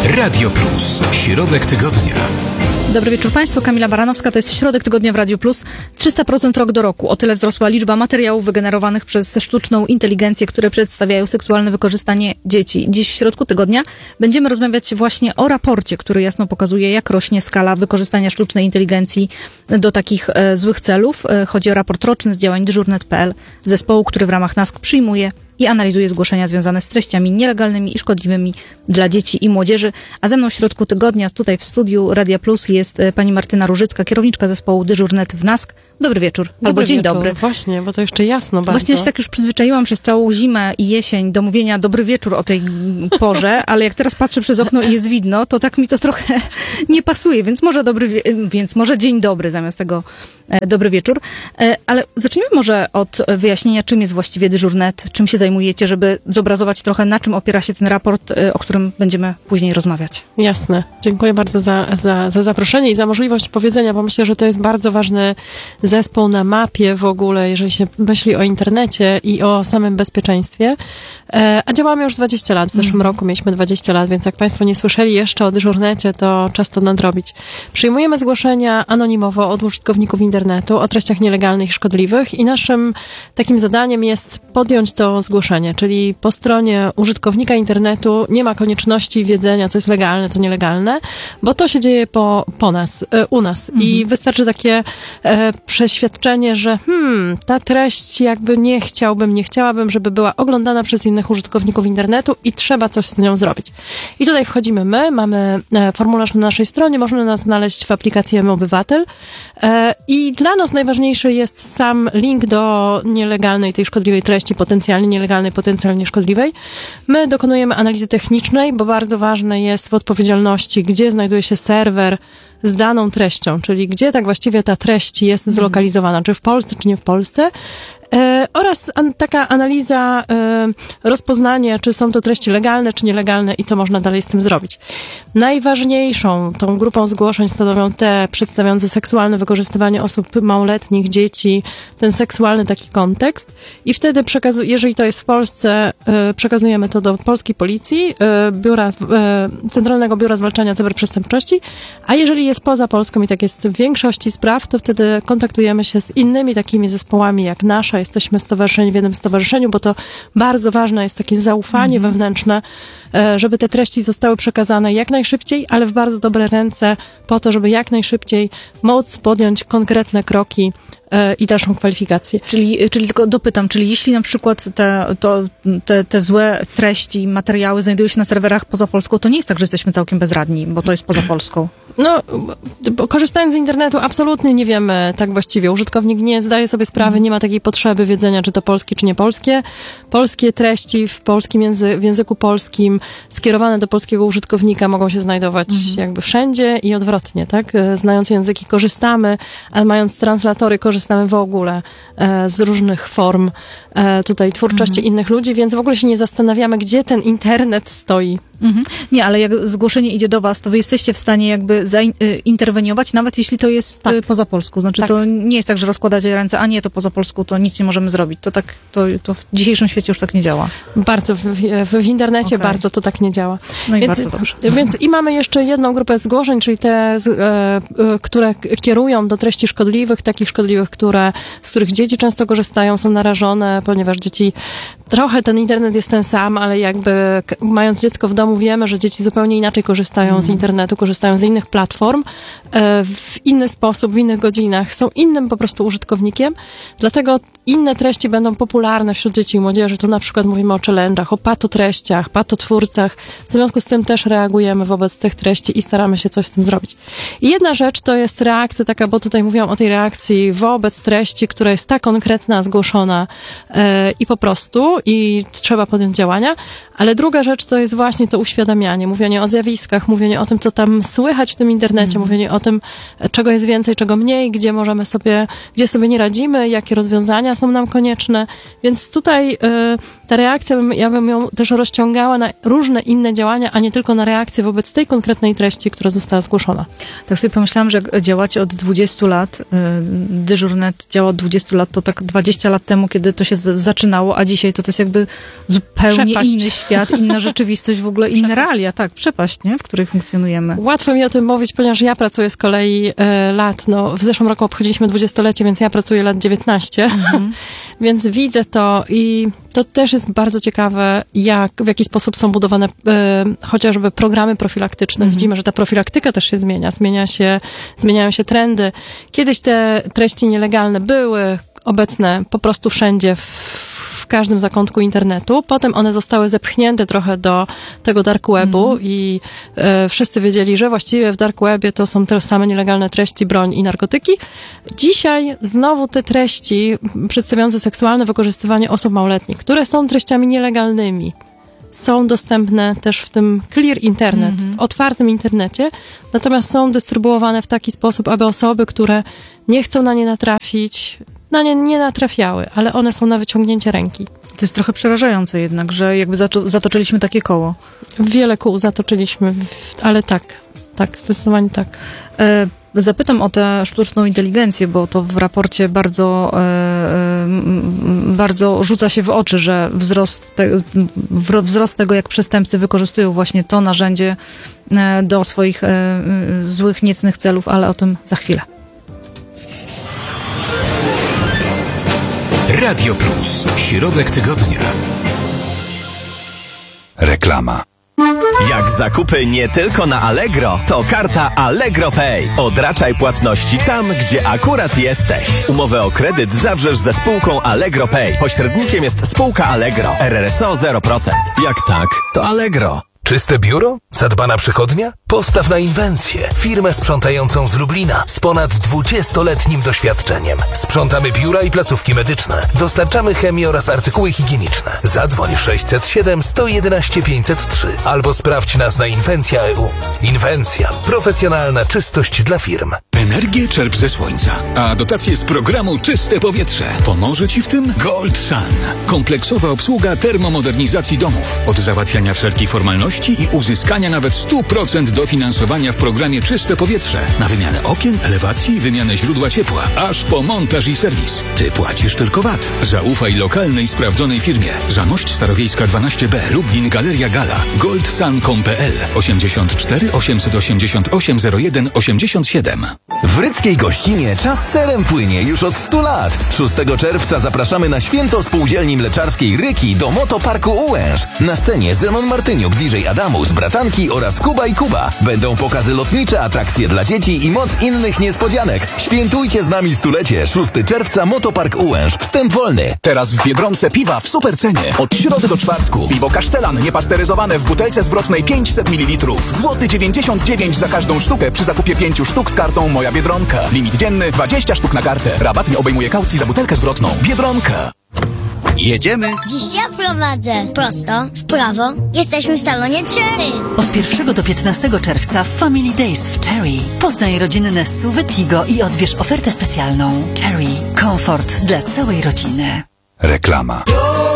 Radio Plus. Środek tygodnia. Dobry wieczór Państwu, Kamila Baranowska, to jest Środek Tygodnia w Radio Plus. 300% rok do roku. O tyle wzrosła liczba materiałów wygenerowanych przez sztuczną inteligencję, które przedstawiają seksualne wykorzystanie dzieci. Dziś w Środku Tygodnia będziemy rozmawiać właśnie o raporcie, który jasno pokazuje, jak rośnie skala wykorzystania sztucznej inteligencji do takich złych celów. Chodzi o raport roczny z działań dyżurnet.pl, zespołu, który w ramach NASK przyjmuje i analizuje zgłoszenia związane z treściami nielegalnymi i szkodliwymi dla dzieci i młodzieży. A ze mną w Środku Tygodnia, tutaj w studiu Radia Plus, jest pani Martyna Różycka, kierowniczka zespołu Dyżurnet w NASK. Dobry wieczór. Albo dzień dobry. Właśnie, bo to jeszcze jasno bardzo. Właśnie ja się tak już przyzwyczaiłam przez całą zimę i jesień do mówienia dobry wieczór o tej porze, ale jak teraz patrzę przez okno i jest widno, to tak mi to trochę nie pasuje, więc może dzień dobry zamiast tego dobry wieczór. Ale zacznijmy może od wyjaśnienia, czym jest właściwie Dyżurnet, czym się zajmujecie, żeby zobrazować trochę, na czym opiera się ten raport, o którym będziemy później rozmawiać. Jasne. Dziękuję bardzo za zaproszenie i za możliwość powiedzenia, bo myślę, że to jest bardzo ważny zespół na mapie w ogóle, jeżeli się myśli o internecie i o samym bezpieczeństwie. A działamy już 20 lat. W zeszłym roku mieliśmy 20 lat, więc jak Państwo nie słyszeli jeszcze o Dyżurnecie, to czas to nadrobić. Przyjmujemy zgłoszenia anonimowo od użytkowników internetu o treściach nielegalnych i szkodliwych i naszym takim zadaniem jest podjąć to zgłoszenie, czyli po stronie użytkownika internetu nie ma konieczności wiedzenia, co jest legalne, co nielegalne, bo to się dzieje u nas. I wystarczy takie przeświadczenie, że ta treść jakby nie chciałabym, żeby była oglądana przez innych użytkowników internetu i trzeba coś z nią zrobić. I tutaj wchodzimy my, mamy formularz na naszej stronie, można nas znaleźć w aplikacji mObywatel i dla nas najważniejszy jest sam link do nielegalnej, tej szkodliwej treści, potencjalnie nielegalnej, potencjalnie szkodliwej. My dokonujemy analizy technicznej, bo bardzo ważne jest w odpowiedzialności, gdzie znajduje się serwer z daną treścią, czyli gdzie tak właściwie ta treść jest zlokalizowana, czy w Polsce, czy nie w Polsce. Oraz taka analiza, rozpoznanie, czy są to treści legalne, czy nielegalne i co można dalej z tym zrobić. Najważniejszą tą grupą zgłoszeń stanowią te przedstawiające seksualne wykorzystywanie osób małoletnich, dzieci, ten seksualny taki kontekst i wtedy jeżeli to jest w Polsce, przekazujemy to do polskiej policji, Centralnego Biura Zwalczania Cyberprzestępczości, a jeżeli jest poza Polską i tak jest w większości spraw, to wtedy kontaktujemy się z innymi takimi zespołami jak nasza. Jesteśmy stowarzyszeni w jednym stowarzyszeniu, bo to bardzo ważne jest takie zaufanie wewnętrzne, żeby te treści zostały przekazane jak najszybciej, ale w bardzo dobre ręce po to, żeby jak najszybciej móc podjąć konkretne kroki i dalszą kwalifikację. Czyli tylko dopytam, czyli jeśli na przykład te złe treści, materiały znajdują się na serwerach poza Polską, to nie jest tak, że jesteśmy całkiem bezradni, bo to jest poza Polską. No, korzystając z internetu absolutnie nie wiemy tak właściwie. Użytkownik nie zdaje sobie sprawy, nie ma takiej potrzeby wiedzenia, czy to polskie, czy nie polskie. Polskie treści w języku polskim skierowane do polskiego użytkownika mogą się znajdować jakby wszędzie i odwrotnie, tak? Znając języki korzystamy, a mając translatory korzystamy w ogóle z różnych form tutaj twórczości innych ludzi, więc w ogóle się nie zastanawiamy, gdzie ten internet stoi. Nie, ale jak zgłoszenie idzie do was, to wy jesteście w stanie jakby interweniować, nawet jeśli to jest poza Polską. Znaczy to nie jest tak, że rozkładacie ręce, a nie, to poza Polską, to nic nie możemy zrobić. To w dzisiejszym świecie już tak nie działa. Bardzo, w internecie bardzo to tak nie działa. No i bardzo dobrze. Więc i mamy jeszcze jedną grupę zgłoszeń, czyli te, które kierują do treści szkodliwych, takich szkodliwych, z których dzieci często korzystają, są narażone, ponieważ dzieci, trochę ten internet jest ten sam, ale jakby mając dziecko w domu wiemy, że dzieci zupełnie inaczej korzystają z internetu, korzystają z innych platform, w inny sposób, w innych godzinach, są innym po prostu użytkownikiem, dlatego inne treści będą popularne wśród dzieci i młodzieży. Tu na przykład mówimy o challenge'ach, o patotreściach, patotwórcach. W związku z tym też reagujemy wobec tych treści i staramy się coś z tym zrobić. I jedna rzecz to jest reakcja taka, bo tutaj mówiłam o tej reakcji wobec treści, która jest tak konkretna, zgłoszona i po prostu i trzeba podjąć działania, ale druga rzecz to jest właśnie to uświadamianie, mówienie o zjawiskach, mówienie o tym, co tam słychać w tym internecie, mówienie o tym, czego jest więcej, czego mniej, gdzie sobie nie radzimy, jakie rozwiązania są nam konieczne, więc tutaj ta reakcja, ja bym ją też rozciągała na różne inne działania, a nie tylko na reakcję wobec tej konkretnej treści, która została zgłoszona. Tak sobie pomyślałam, że jak działacie od 20 lat, Dyżurnet działa od 20 lat, to tak 20 lat temu, kiedy to się zaczynało, a dzisiaj to jest jakby zupełnie inny świat, inna rzeczywistość w ogóle ogóle inne realia, tak, przepaść, nie? W której funkcjonujemy. Łatwo mi o tym mówić, ponieważ ja pracuję z kolei lat, w zeszłym roku obchodziliśmy 20-lecie, więc ja pracuję lat 19, więc widzę to i to też jest bardzo ciekawe, w jaki sposób są budowane chociażby programy profilaktyczne. Widzimy, że ta profilaktyka też się zmieniają się trendy. Kiedyś te treści nielegalne były obecne po prostu wszędzie, w każdym zakątku internetu. Potem one zostały zepchnięte trochę do tego dark webu i wszyscy wiedzieli, że właściwie w dark webie to są te same nielegalne treści, broń i narkotyki. Dzisiaj znowu te treści przedstawiające seksualne wykorzystywanie osób małoletnich, które są treściami nielegalnymi, są dostępne też w tym clear internet, w otwartym internecie, natomiast są dystrybuowane w taki sposób, aby osoby, które nie chcą na nie natrafić, na nie nie natrafiały, ale one są na wyciągnięcie ręki. To jest trochę przerażające jednak, że jakby zatoczyliśmy takie koło. Wiele kół zatoczyliśmy, ale tak, zdecydowanie tak. Zapytam o tę sztuczną inteligencję, bo to w raporcie bardzo rzuca się w oczy, że wzrost tego, jak przestępcy wykorzystują właśnie to narzędzie do swoich złych, niecnych celów, ale o tym za chwilę. Radio Plus. Środek tygodnia. Reklama. Jak zakupy nie tylko na Allegro, to karta Allegro Pay. Odraczaj płatności tam, gdzie akurat jesteś. Umowę o kredyt zawrzesz ze spółką Allegro Pay. Pośrednikiem jest spółka Allegro. RRSO 0%. Jak tak, to Allegro. Czyste biuro? Zadbana przychodnia? Postaw na Inwencję, firmę sprzątającą z Lublina z ponad 20-letnim doświadczeniem. Sprzątamy biura i placówki medyczne. Dostarczamy chemię oraz artykuły higieniczne. Zadzwoń 607 111 503 albo sprawdź nas na Inwencja.eu. Inwencja. Profesjonalna czystość dla firm. Energię czerp ze słońca, a dotacje z programu Czyste Powietrze. Pomoże Ci w tym Gold Sun. Kompleksowa obsługa termomodernizacji domów. Od załatwiania wszelkich formalności i uzyskania nawet 100% dofinansowania w programie Czyste Powietrze. Na wymianę okien, elewacji, wymianę źródła ciepła, aż po montaż i serwis. Ty płacisz tylko VAT. Zaufaj lokalnej, sprawdzonej firmie. Zamość Starowiejska 12B, Lublin, Galeria Gala. goldsun.pl 84 888 01 87. W Ryckiej Gościnie czas serem płynie już od 100 lat. 6 czerwca zapraszamy na święto spółdzielni mleczarskiej Ryki do Motoparku Ułęż. Na scenie Zenon Martyniuk, DJ Adamus, Bratanki oraz Kuba i Kuba. Będą pokazy lotnicze, atrakcje dla dzieci i moc innych niespodzianek. Świętujcie z nami stulecie. 6 czerwca Motopark Ułęż. Wstęp wolny. Teraz w Biedronce piwa w supercenie. Od środy do czwartku. Piwo Kasztelan niepasteryzowane w butelce zwrotnej 500 ml. Złoty 99 za każdą sztukę przy zakupie 5 sztuk z kartą Moja Biedronka. Limit dzienny 20 sztuk na kartę. Rabat nie obejmuje kaucji za butelkę zwrotną. Biedronka. Jedziemy? Dziś ja prowadzę. Prosto, w prawo. Jesteśmy w salonie Cherry. Od 1 do 15 czerwca w Family Days w Cherry. Poznaj rodzinne SUV-y Tigo i odbierz ofertę specjalną. Cherry. Komfort dla całej rodziny. Reklama.